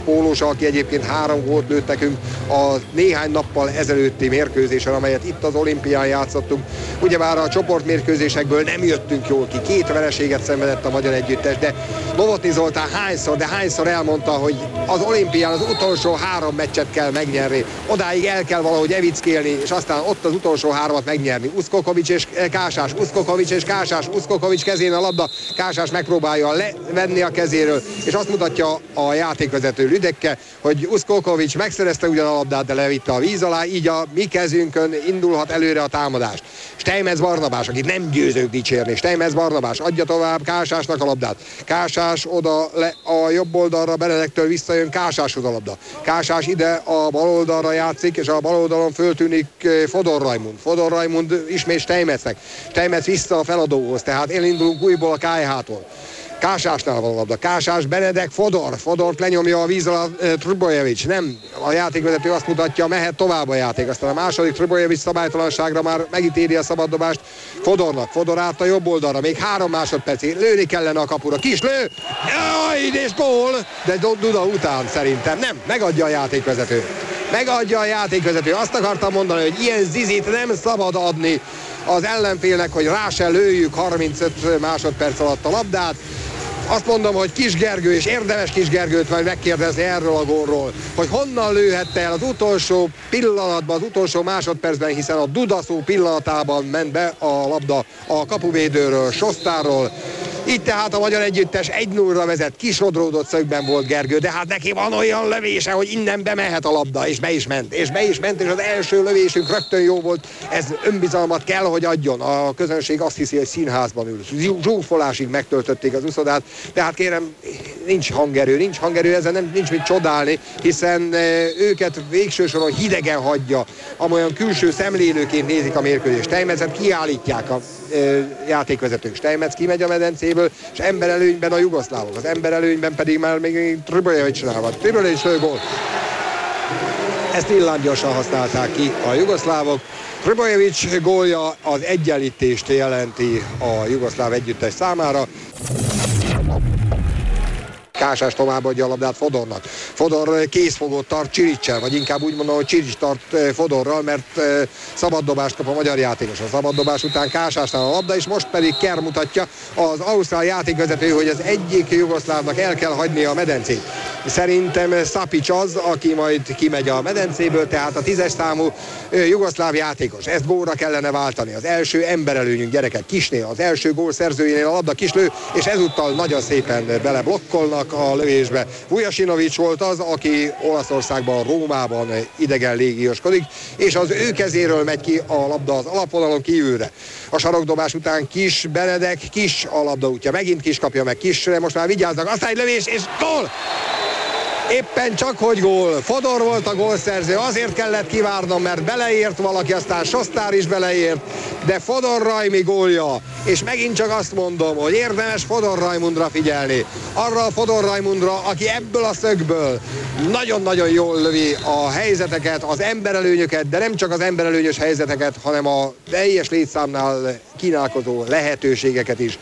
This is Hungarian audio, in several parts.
pólósa, aki egyébként 3 gólt lőtt nekünk a néhány nappal ezelőtti mérkőzésen, amelyet itt az olimpián játszottunk. Ugyebár a csoportmérkőzésekből nem jöttünk jól ki, 2 vereséget szenvedett a magyar együttes, de Novotny Zoltán hányszor elmondta, hogy az olimpián az utolsó 3 meccset kell megnyerni. Odáig el kell valahogy evickélni, és aztán ott az utolsó 3-at megnyerni. Uszkokovics és Kásás, Uszkokovics és Kásás, Uszkokovics kezén a labda, Kásás megpróbálja levenni a kezéről, és azt mutatja a játékvezető Lüdekke, hogy Uszkokovics megszerezte ugyan a labdát, de levitte a víz alá, így a mi kezünkön indulhat előre a támadás. Steinmetz Barnabás, akit nem győzők dicsérni, Steinmetz Barnabás adja tovább Kásásnak a labdát. Kásás oda le a jobb oldalra, Benedektől visszajön Kásáshoz a labda. Kásás ide a bal oldalra játszik, és a bal oldalon föltűnik Fodor Raimund. Fodor Raimund ismét Steinmetznek. Steinmetz vissza a feladóhoz, tehát elindulunk újból a KH-tól. Kásásnál van a labda. Kásás, Benedek, Fodort lenyomja a víz alá Trubojevic. Nem, a játékvezető azt mutatja, mehet tovább a játék. Aztán a második Trubojevic szabálytalanságra már megítéli a szabaddobást Fodornak. Fodor át a jobb oldalra, még 3 másodpercig. Lőni kellene a kapura. Kis lő! Jaj, és gól! De Duda után szerintem nem. Megadja a játékvezető. Megadja a játékvezető. Azt akartam mondani, hogy ilyen zizit nem szabad adni az ellenfélnek, hogy rá se lőjük 35 másodperc alatt a labdát. Azt mondom, hogy Kis Gergő, és érdemes Kis Gergőt majd megkérdezni erről a gólról, hogy honnan lőhette el az utolsó pillanatban, az utolsó másodpercben, hiszen a Dudaszó pillanatában ment be a labda a kapuvédőről, Sostárról. Így tehát a magyar együttes 1-0-ra vezet, kisodródott szögben volt Gergő, de hát neki van olyan lövése, hogy innen bemehet a labda, és be is ment, és az első lövésünk rögtön jó volt. Ez önbizalmat kell, hogy adjon. A közönség azt hiszi, hogy színházban ül. Zsúfolásig megtöltötték az uszodát, de hát kérem, nincs hangerő, ezen nincs mit csodálni, hiszen őket végső soron hidegen hagyja, amolyan külső szemlélőként nézik a mérkőzést. Steinmetzet kiállítják a játékvezetők. Steinmetz kimegy a medencéből, és emberelőnyben a jugoszlávok. Az emberelőnyben pedig már még Trubojevicsnál van. Trubojevics lő gól. Ezt villámgyorsan használták ki a jugoszlávok. Trubojevics gólja az egyenlítést jelenti a jugoszláv együttes számára. Kásás továbbadja a labdát Fodornak. Fodor készfogót tart Csiricsel, vagy inkább úgy mondom, hogy Csirics tart Fodorral, mert szabaddobást kap a magyar játékos. A szabaddobás után Kásásnál a labda, és most pedig Kerr mutatja az ausztrál játékvezető, hogy az egyik jugoszlávnak el kell hagynia a medencét. Szerintem Szapics az, aki majd kimegy a medencéből, tehát a 10-es számú jugoszláv játékos. Ezt gólra kellene váltani. Az első emberelőnyünk, gyerekek, Kisnél, az első gól szerzőjénél a labda Kislő, és ezúttal nagyon szépen beleblokkolnak a lövésbe. Vujasinovics volt az, aki Olaszországban, Rómában idegen légioskodik, és az ő kezéről megy ki a labda az alapvonalon kívülre. A sarokdobás után Kis, Benedek, Kis a labda útja. Megint Kis kapja meg Kisre, most már vigyáznak, aztán egy lövés, és gól! Éppen csak hogy gól. Fodor volt a gólszerző, azért kellett kivárnom, mert beleért valaki, aztán Sostár is beleért, de Fodor Raimi gólja. És megint csak azt mondom, hogy érdemes Fodor Raimundra figyelni. Arra a Fodor Raimundra, aki ebből a szögből nagyon-nagyon jól lövi a helyzeteket, az emberelőnyöket, de nem csak az emberelőnyös helyzeteket, hanem a teljes létszámnál kínálkozó lehetőségeket is.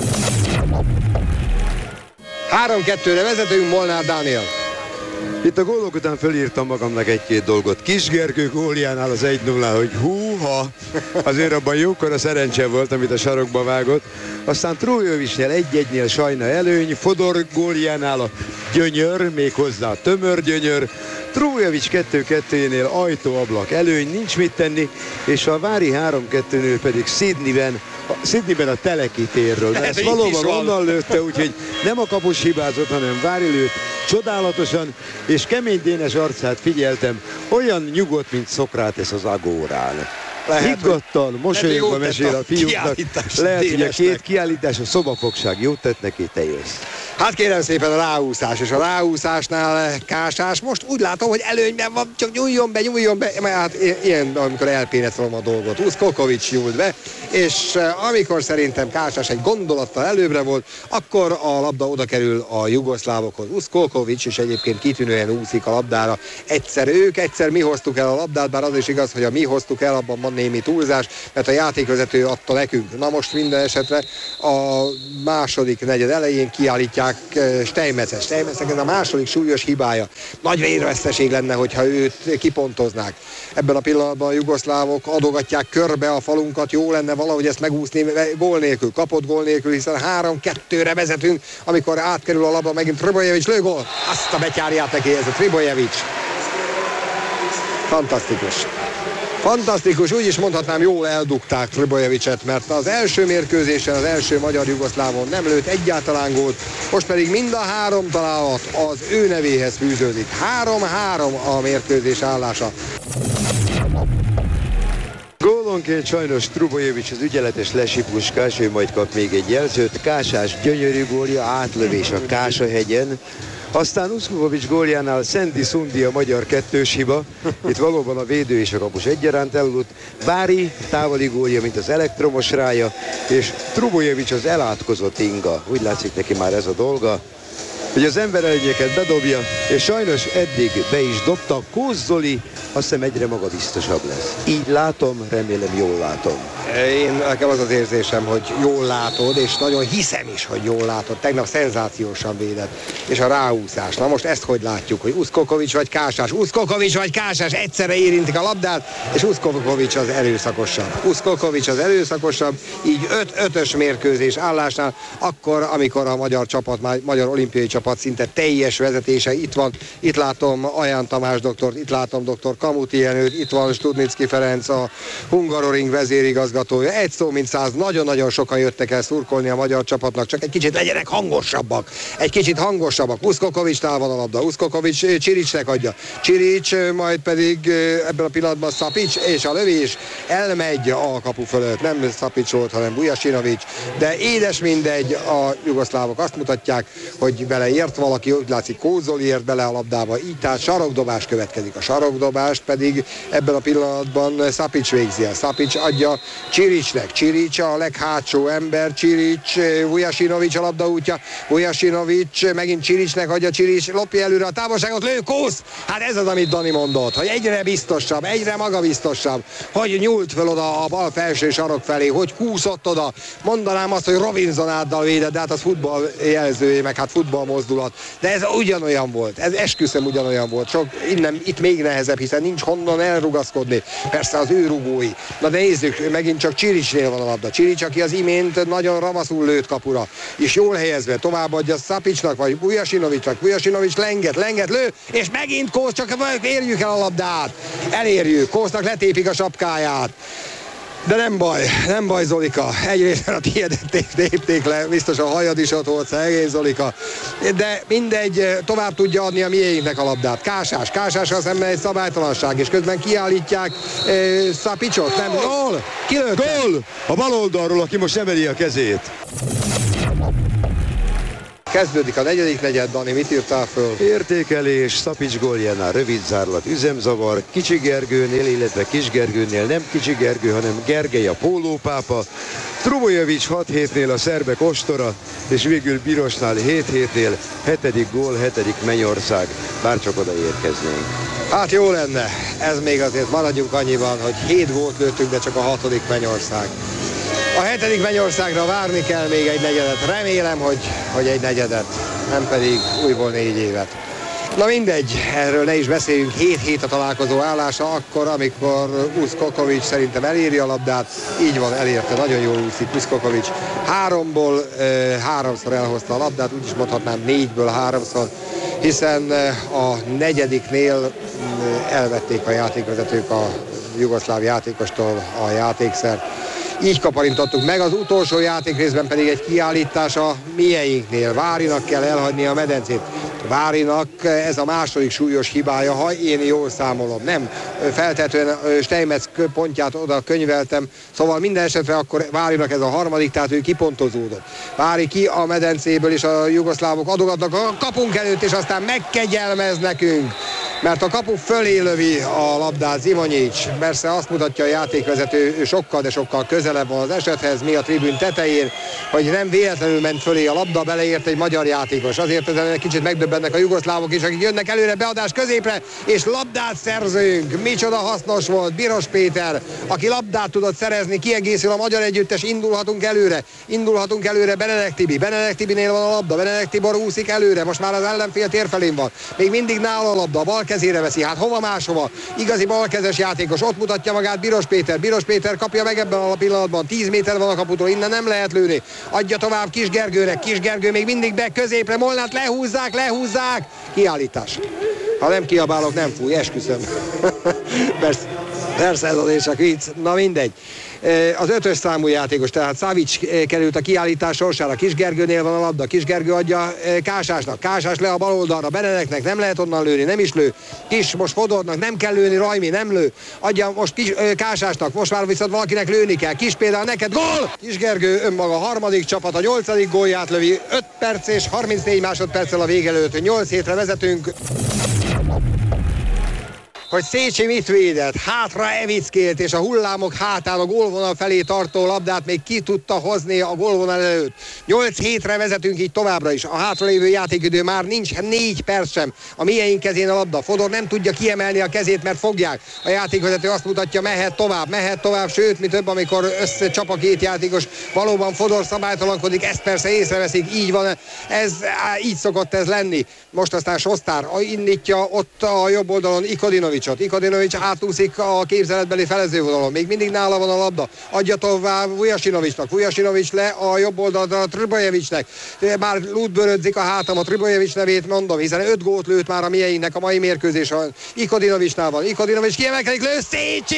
3-2-re vezetünk, Molnár Dániel. Itt a gólok után felírtam magamnak 1-2 dolgot. Kis Gergő góljánál az 1-0, hogy húha, azért abban jókora szerencse volt, amit a sarokba vágott. Aztán Trubojevicsnél 1-1-nél Sajna előny, Fodor góljánál a gyönyör, méghozzá a tömör gyönyör. Trubojevics 2-2-nél ajtó-ablak előny, nincs mit tenni, és a Vári 3-2-nél pedig Sydneyben a Teleki térről. De ezt valóban onnan lőtte, úgyhogy nem a kapus hibázott, hanem Vári lőtt. Csodálatosan, és Kemény Dénes arcát figyeltem, olyan nyugodt, mint Szokrates az agórán. Higgadtan, mosolyogva mesél a fiúknak. Lehet, hogy a 2 kiállítás, a szobafogság jót tett neki, te jössz. Hát kérem szépen a ráúszás, és a ráúszásnál Kásás most úgy látom, hogy előnyben van, csak nyúljon be, mert hát ilyen, amikor elpénetolom a dolgot. Uszkokovics nyúlt be, és amikor szerintem Kásás egy gondolattal előbbre volt, akkor a labda oda kerül a jugoszlávokhoz. Uszkokovics is egyébként kitűnően úszik a labdára. Egyszer ők, egyszer mi hoztuk el a labdát, bár az is igaz, hogy a mi hoztuk el, abban van némi túlzás, mert a játékvezető adta nekünk. Na most minden esetre a második negyed elején kiállítják adogatják Steinmetzet. Steinmetznek ez a második súlyos hibája. Nagy vérveszteség lenne, hogyha őt kipontoznák. Ebben a pillanatban a jugoszlávok adogatják körbe a falunkat, jó lenne valahogy ezt megúszni gól nélkül, kapott gól nélkül, hiszen 3-2-re vezetünk, amikor átkerül a labda, megint Tribojevic lő gól. Azt a betyárját neki ez a Tribojevic. Fantasztikus. Fantasztikus, úgy is mondhatnám, jól eldugták Tribojevicet, mert az első mérkőzésen az első magyar-jugoszlávon nem lőtt egyáltalán gólt, most pedig mind a 3 találat az ő nevéhez fűződik. 3-3 a mérkőzés állása. Gólonként sajnos Trubojevic az ügyeletes lesipuskás, ő majd kap még egy jelzőt. Kásás gyönyörű gólja, átlövés a Kásahegyen. Aztán Uszkokovics góljánál Szendi Szundi a magyar kettős hiba. Itt valóban a védő és a kapus egyaránt elaludt. Bári távoli gólja, mint az elektromos rája, és Trubojevic az elátkozott inga. Úgy látszik neki már ez a dolga, hogy az emberelényeket bedobja, és sajnos eddig be is dobta. Kósz Zoli, azt hiszem egyre magabiztosabb lesz. Így látom, remélem jól látom. Nekem az az érzésem, hogy jól látod, és nagyon hiszem is, hogy jól látod. Tegnap szenzációsan védett, és a ráúszás. Na most ezt hogy látjuk, hogy Uszkokovics vagy Kásás? Uszkokovics vagy Kásás egyszerre érintik a labdát, és Uszkokovics az erőszakosabb. Uszkokovics az erőszakosabb, így 5-5-ös mérkőzés állásnál, akkor, amikor a magyar csapat, magyar olimpiai csapat szinte teljes vezetése itt van. Itt látom Aján Tamás doktort, itt látom dr. Kamuti Jenőt, itt van Studnicki Ferenc, a Hungaroring vezérigazgatója. Egy szó mint 100, nagyon-nagyon sokan jöttek el szurkolni a magyar csapatnak, csak egy kicsit legyenek hangosabbak. Egy kicsit hangosabbak. Uszkokovicsnál van a labda, Uszkokovics Csiricsnek adja. Csirics majd pedig ebben a pillanatban Szapics, és a lövés elmegy a kapu fölött. Nem Szapics volt, hanem Vujasinovic, de édes mindegy, a jugoszlávok azt mutatják, hogy beleért valaki, úgy látszik Kósz Zoli ért bele a labdába, így tehát sarokdobás következik. A sarokdobást pedig ebben a pillanatban Szapics végzi el. Szapics adja Csiricsnek. Csirics a leghátsó ember, Csirics, Vujasinovic a labda útja, Vujasinovic megint Csiricsnek adja, Csirics lopja előre a távolságot, lő Kósz! Hát ez az, amit Dani mondott, hogy egyre biztosabb, egyre magabiztosabb, hogy nyúlt fel oda a bal felső sarok felé, hogy kúszott oda. Mondanám azt, hogy Robinson áddal védett, de hát az futball jelzője, meg hát futball mozdulat. De ez ugyanolyan volt, ez esküszöm ugyanolyan volt. Csak itt még nehezebb, hiszen nincs honnan elrugaszkodni. Persze az ő rugói. Na de nézzük, megint csak Csiricsnél van a labda. Csirics, aki az imént nagyon ravaszul lőtt kapura, és jól helyezve továbbadja Szapicsnak, vagy Vujasinovicnak. Vujasinovic lenget, lő, és megint Kósz, csak érjük el a labdát. Elérjük, Kósznak letépik a sapkáját. De nem baj Zolika, egyrészt a tiédet tépték le, biztos a hajad is ott volt, szegény Zolika, de mindegy, tovább tudja adni a miénknek a labdát. Kásással szemben egy szabálytalanság, és közben kiállítják Szapicsot, nem, gól, kilőtte. Gól! A bal oldalról, aki most emeli a kezét. Kezdődik a negyedik negyed, Dani, mit írtál föl? Értékelés, Szapics góljánál rövid zárlat, üzemzavar, Kicsi Gergőnél, illetve Kis Gergőnél nem Kicsi Gergő, hanem Gergely a pólópápa, Trubojevic 6 hétnél a szerbek ostora, és végül Birosnál 7 hétnél 7. gól, 7. Mennyország, bárcsak oda érkeznénk. Hát jó lenne, ez még azért maradjunk annyiban, hogy 7 gólt lőttünk, de csak a 6. Mennyország. A 7. Mennyországra várni kell még egy negyedet. Remélem, hogy egy negyedet, nem pedig újból 4 évet. Na mindegy, erről ne is beszéljünk. 7 a találkozó állása, akkor, amikor Uszkokovics szerintem eléri a labdát. Így van, elérte, nagyon jól úszik Uszkokovics. 3-ból 3-szor elhozta a labdát, úgyis mondhatnám 4-ből 3-szor, hiszen a negyediknél elvették a játékvezetők a jugoszláv játékostól a játékszert. Így kaparintottuk meg, az utolsó játékrészben pedig egy kiállítás a mieinknél. Várinak kell elhagyni a medencét. Várinak ez a második súlyos hibája, ha én jól számolom. Nem, feltetően Steinmetz pontját oda könyveltem, szóval minden esetre akkor Várinak ez a harmadik, tehát ő kipontozódott. Vári ki a medencéből, és a jugoszlávok adogatnak a kapunk előtt, és aztán megkegyelmez nekünk. mert a kapu fölé lövi a labdát Zimonyics. Persze azt mutatja a játékvezető, ő sokkal, de sokkal közelebb van az esethez, mi a tribün tetején, hogy nem véletlenül ment fölé a labda, beleért egy magyar játékos. Azért ezen egy kicsit megdöbbennek a jugoszlávok is, akik jönnek előre, beadás középre, és labdát szerzünk. Micsoda hasznos volt Biros Péter, aki labdát tudott szerezni, kiegészül a magyar együttes, indulhatunk előre, Benedek Tibi. Benedek Tibinél van a labda, Benedek Tibor úszik előre, most már az ellenfél térfelén van. Még mindig nála a labda, a bal kezére veszi, hát hova máshova. Igazi balkezes játékos, ott mutatja magát Biros Péter. Biros Péter kapja meg ebben a pillanatban, 10 méter van a kaputól, innen nem lehet lőni. Adja tovább Kis Gergőnek, Kis Gergő még mindig be középre, Molnát lehúzzák. Kiállítás. Ha nem kiabálok, nem fúj, esküszöm. Persze ez azért csak vicc, na mindegy. Az 5-ös számú játékos, tehát Savic került a kiállítás sorsára, Kis Gergőnél van a labda, Kis Gergő adja Kásásnak, Kásás le a bal oldalra, Benedeknek nem lehet onnan lőni, nem is lő, Kis most Fodornak nem kell lőni, Rajmi nem lő, adja most Kásásnak, most már viszont valakinek lőni kell, Kis például neked, gól! Kis Gergő önmaga harmadik csapat, a 8. gólját lövi, 5 perc és 34 másodperccel a vége előtt, 8-7-re vezetünk. Hogy Szécsi mit védett, hátra Evickélt, és a hullámok hátán a gólvonal felé tartó labdát még ki tudta hozni a gólvonal előtt. 8-7-re vezetünk így továbbra is. A hátralévő játékidő már nincs 4 perc sem. A mieink kezén a labda. Fodor nem tudja kiemelni a kezét, mert fogják. A játékvezető azt mutatja, mehet tovább, sőt, mi több, amikor összecsap a két játékos. Valóban Fodor szabálytalankodik, ezt persze észreveszik, így van, így szokott ez lenni. Most aztán Sostár indítja ott a jobb oldalon Ikodinovics átúszik a képzeletbeli felezővonalon. Még mindig nála van a labda. Adja tovább Vujasinovics le a jobb oldalra Tribojevicsnek. Már lútbőrödzik a hátam, a Tribojevics nevét mondom, hiszen 5 gólt lőtt már a mieinknek a mai mérkőzésen. Ikodinovicsnál van. Ikodinovics kiemelkedik, lő, Szécsi!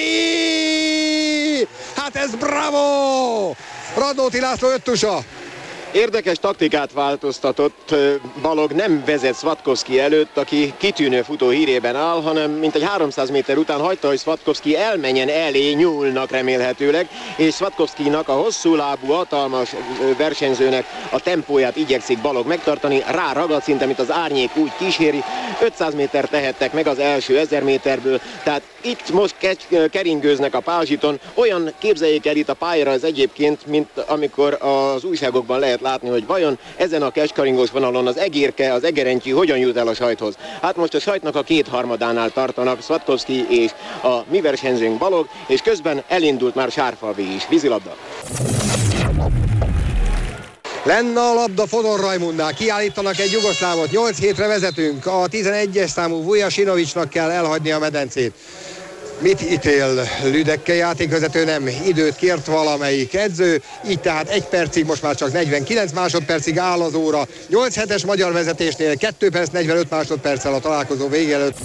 Hát ez bravo! Radnóti László öttusa. Érdekes taktikát változtatott, Balog nem vezet Szvatkovszki előtt, aki kitűnő futó hírében áll, hanem mintegy 300 méter után hagyta, hogy Szvatkovszki elmenjen elé, nyúlnak remélhetőleg, és Szvatkovszkinak, a hosszú lábú, hatalmas versenyzőnek a tempóját igyekszik Balog megtartani, ráragad szinte, mint az árnyék úgy kíséri, 500 méter tehettek meg az első 1000 méterből, tehát itt most keringőznek a pázsiton, olyan képzeljék el itt a pályára ez egyébként, mint amikor az újságokban lehet látni, hogy vajon ezen a kecskaringós vonalon az egérke, az egerentyű hogyan jut el a sajthoz. Hát most a sajtnak a 2/3-ánál tartanak Szvatkovszki és a mi versenyzőnk Balog, és közben elindult már Sárfalvi is. Vízilabda. Lenne a labda Fodor Rajmundnál, kiállítanak egy jugoszlávot, 8-7-re vezetünk, a 11-es számú Vujasinovicsnak kell elhagyni a medencét. Mit ítél Lüdekke játékvezető? Nem, időt kért valamelyik edző, így tehát 1 percig, most már csak 49 másodpercig áll az óra. 8-7-es magyar vezetésnél 2 perc 45 másodperccel a találkozó vége előtt.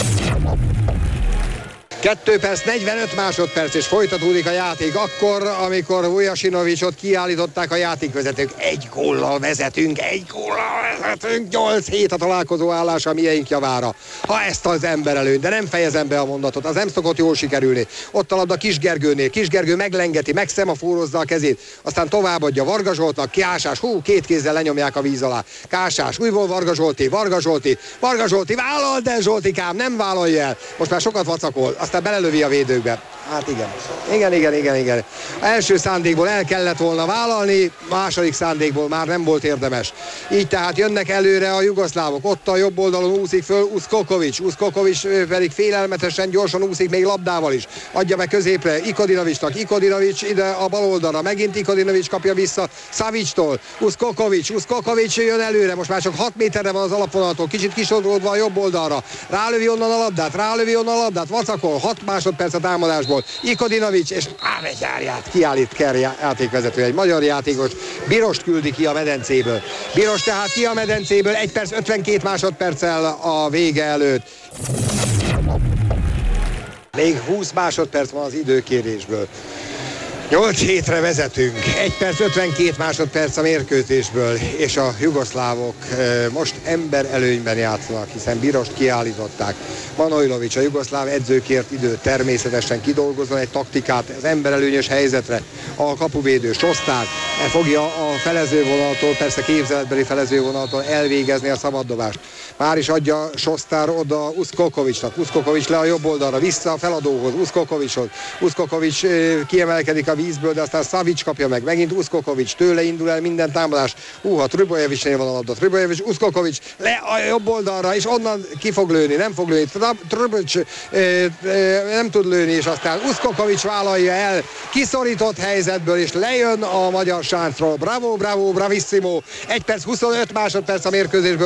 2 perc 45 másodperc, és folytatódik a játék akkor, amikor Vujasinovicsot kiállították a játékvezetők. 1 góllal vezetünk, 8-7 a találkozó állása a mieink javára. Ha ezt az ember előtt, de nem fejezem be a mondatot, az nem szokott jól sikerülni. Ott a labda Kis Gergőnél, Kis Gergő meglengeti, megszemafórozza a kezét, aztán továbbadja Varga Zsoltnak, Kásás, 2 kézzel lenyomják a víz alá. Kásás, újból Varga Zsolti, vállal, de Zsoltikám, nem vállalja el. Most már sokat vacakol, aztán belelövi a védőkbe. Hát igen. Első szándékból el kellett volna vállalni, második szándékból már nem volt érdemes. Így tehát jönnek előre a jugoszlávok. Ott a jobb oldalon úszik föl Uszkokovics pedig félelmetesen gyorsan úszik még labdával is. Adja meg középre Ikodinovicsnak, ide a bal oldalra. Megint Ikodinovics kapja vissza Savicstól. Uszkokovics jön előre, most már csak 6 méterre van az alapvonaltól, kicsit kisodródva a jobb oldalra. Rálövi onnan a labdát, vacakol, 6 másodperc a támadásból. Ikodinovics, és kiállít játékvezető, egy magyar játékos, Birost küldi ki a medencéből. Biros tehát ki a medencéből 1 perc 52 másodperccel a vége előtt. Még 20 másodperc van az időkérésből. 8-7-re vezetünk, 1 perc 52 másodperc a mérkőzésből, és a jugoszlávok most ember előnyben játszanak, hiszen Birost kiállították. Manojlovics, a jugoszláv edzőkért időt természetesen kidolgozzon egy taktikát az emberelőnyös helyzetre. A kapuvédő Sostár fogja a felezővonaltól, persze képzeletbeli felezővonaltól elvégezni a szabaddobást. Már is adja Sostár oda Uszkokovicsnak. Uszkokovics le a jobb oldalra, vissza a feladóhoz, Uszkokovicshoz. Uszkokovics kiemelkedik a vízből, de aztán Savic kapja meg. Megint Uszkokovics, tőle indul el minden támadás. Trübojevicsnél van a labda. Trübojevics, Uszkokovics le a jobb oldalra, és onnan ki fog lőni, nem fog lőni. Trübojevics nem tud lőni, és aztán Uszkokovics vállalja el, kiszorított helyzetből, és lejön a magyar sáncról. Bravo, bravo, bravissimo. 1 perc 25 másodperc a mérkőzésből.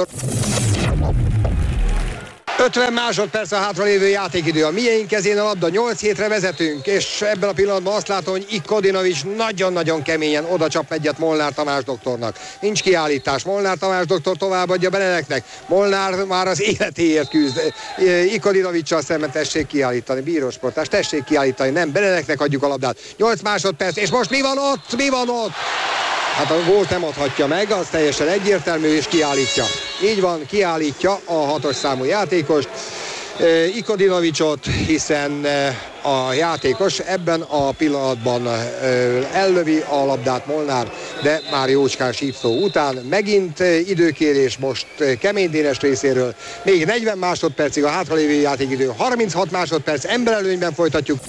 50 másodperc a hátralévő játékidő. A miénk kezén a labda, 8 hétre vezetünk, és ebben a pillanatban azt látom, hogy Ikodinovics nagyon-nagyon keményen oda csap egyet Molnár Tamás doktornak. Nincs kiállítás. Molnár Tamás doktor továbbadja Benedeknek. Molnár már az életéért küzd. Ikodinovicsal szemben tessék kiállítani. Bírósportás, tessék kiállítani. Nem, Benedeknek adjuk a labdát. 8 másodperc, és most mi van ott? Mi van ott? Hát a gólt nem adhatja meg, az teljesen egyértelmű, és kiállítja. Így van, kiállítja a 6-os számú játékost, Ikodinovicsot, hiszen a játékos ebben a pillanatban ellövi a labdát Molnár, de már jócskán sípszó után. Megint időkérés most Kemény Dénes részéről. Még 40 másodpercig a hátralévő játékidő, 36 másodperc, emberelőnyben folytatjuk.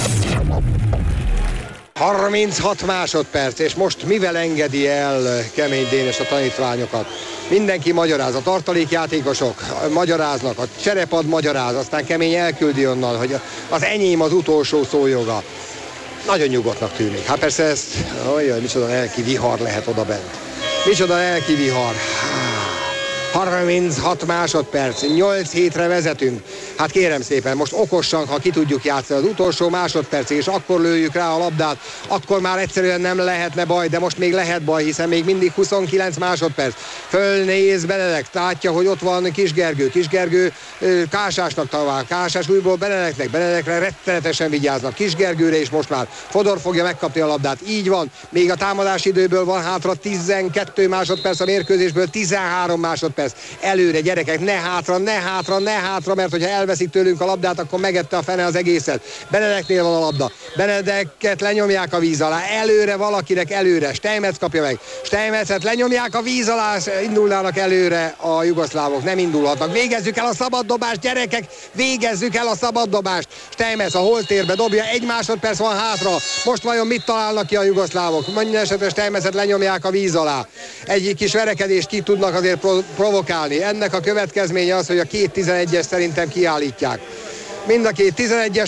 36 másodperc, és most mivel engedi el Kemény Dénes a tanítványokat? Mindenki magyaráz, a tartalékjátékosok magyaráznak, a cserepad magyaráz, aztán Kemény elküldi onnan, hogy az enyém az utolsó szójoga. Nagyon nyugodtnak tűnik. Hát persze ezt, olyan, micsoda lelki vihar lehet oda bent. Micsoda lelki vihar. 36 másodperc, 8 hétre vezetünk. Hát kérem szépen, most okosan, ha ki tudjuk játszani az utolsó másodpercig, és akkor lőjük rá a labdát, akkor már egyszerűen nem lehetne baj, de most még lehet baj, hiszen még mindig 29 másodperc. Fölnéz Benedek, látja, hogy ott van Kisgergő. Kisgergő Kásásnak talál, Kásás újból Benedeknek, Benedekre rettenetesen vigyáznak. Kisgergőre is most már Fodor fogja megkapni a labdát. Így van, még a támadási időből van hátra 12 másodperc, a mérkőzésből 13 másodperc. Előre, gyerekek, ne hátra, ne hátra, ne hátra, mert hogyha elveszik tőlünk a labdát, akkor megette a fene az egészet. Benedeknél van a labda. Benedeket lenyomják a víz alá. Előre valakinek, előre. Steinmetz kapja meg. Steinmetzet lenyomják a víz alá, indulnának előre a jugoszlávok. Nem indulhatnak. Végezzük el a szabaddobást, gyerekek! Végezzük el a szabaddobást. Steinmetz a holtérbe dobja, 1 másodperc van hátra. Most vajon mit találnak ki a jugoszlávok? Minden esetre Steinmetzet lenyomják a víz alá. Egy kis verekedést ki tudnak azért provokálni. Ennek a következménye az, hogy a két 11-es szerintem kiállítják. Mind a két 11-es.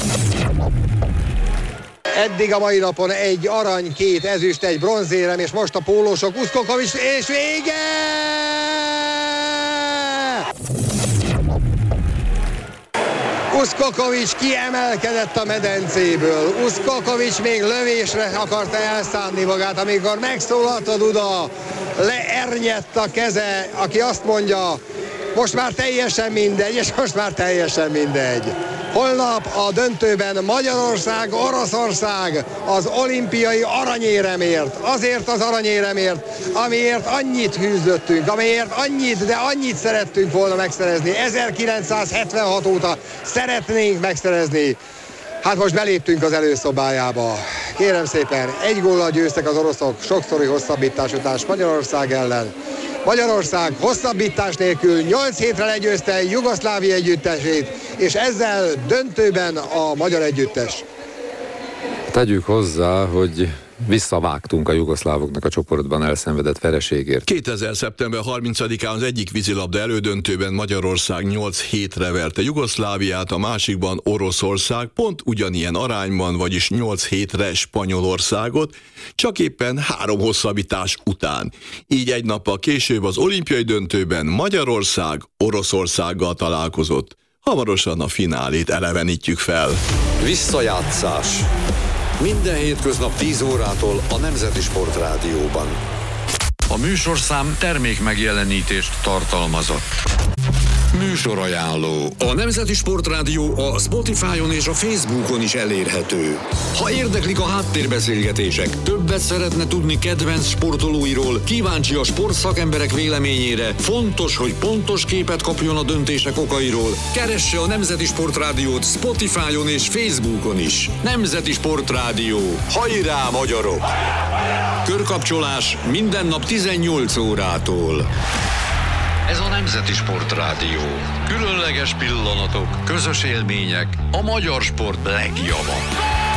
Eddig a mai napon 1 arany, 2 ezüst, 1 bronzérem, és most a pólósok, Uszkokovics, és vége! Uszkokovics kiemelkedett a medencéből. Uszkokovics még lövésre akarta elszánni magát, amikor megszólalt a duda. Leernyett a keze, aki azt mondja, most már teljesen mindegy, és most már teljesen mindegy. Holnap a döntőben Magyarország, Oroszország az olimpiai aranyéremért. Azért az aranyéremért, amiért annyit hűzöttünk, amiért annyit, de annyit szerettünk volna megszerezni. 1976 óta szeretnénk megszerezni. Hát most beléptünk az előszobájába. Kérem szépen, 1 góllal győztek az oroszok sokszori hosszabbítás után Magyarország ellen. Magyarország hosszabbítás nélkül 8 hétre legyőzte Jugoszlávia együttesét, és ezzel döntőben a magyar együttes. Tegyük hozzá, hogy visszavágtunk a jugoszlávoknak a csoportban elszenvedett vereségért. 2000. szeptember 30-án az egyik vízilabda elődöntőben Magyarország 8 hétre verte Jugoszláviát, a másikban Oroszország pont ugyanilyen arányban, vagyis 8 hétre Spanyolországot, csak éppen 3 hosszabbítás után. Így egy nappal később az olimpiai döntőben Magyarország Oroszországgal találkozott. Hamarosan a finálét elevenítjük fel. Visszajátszás. Minden hétköznap 10 órától a Nemzeti Sport Rádióban. A műsorszám termékmegjelenítést tartalmazott. Műsorajánló. A Nemzeti Sport Rádió a Spotify-on és a Facebookon is elérhető. Ha érdeklik a háttérbeszélgetések, többet szeretne tudni kedvenc sportolóiról, kíváncsi a sportszakemberek véleményére, fontos, hogy pontos képet kapjon a döntések okairól, keresse a Nemzeti Sport Rádiót Spotify-on és Facebookon is. Nemzeti Sport Rádió. Hajrá, magyarok! Körkapcsolás minden nap 18 órától. Ez a Nemzeti Sportrádió. Különleges pillanatok, közös élmények, a magyar sport legjava.